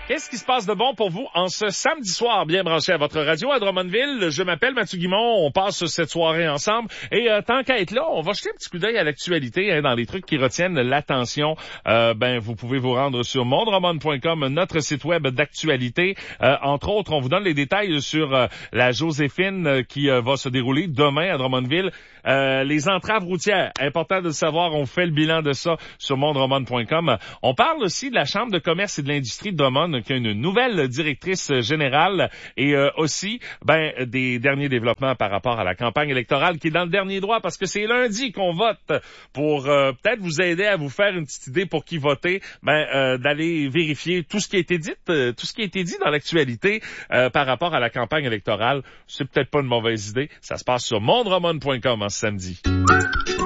Qu'est-ce qui se passe de bon pour vous en ce samedi soir, bien branché à votre radio à Drummondville? Je m'appelle Mathieu Guimond, on passe cette soirée ensemble. Et tant qu'à être là, on va jeter un petit coup d'œil à l'actualité, dans les trucs qui retiennent l'attention. Vous pouvez vous rendre sur mondrummond.com, notre site web d'actualité. Entre autres, on vous donne les détails sur la Joséphine qui va se dérouler demain à Drummondville. Les entraves routières, important de le savoir, on fait le bilan de ça sur mondrummond.com. On parle aussi de la Chambre de commerce et de l'industrie de Drummond, qui a une nouvelle directrice générale, et aussi des derniers développements par rapport à la campagne électorale qui est dans le dernier droit, parce que c'est lundi qu'on vote pour peut-être vous aider à vous faire une petite idée pour qui voter, d'aller vérifier tout ce qui a été dit dans l'actualité par rapport à la campagne électorale. C'est peut-être pas une mauvaise idée. Ça se passe sur mondrummond.com en samedi.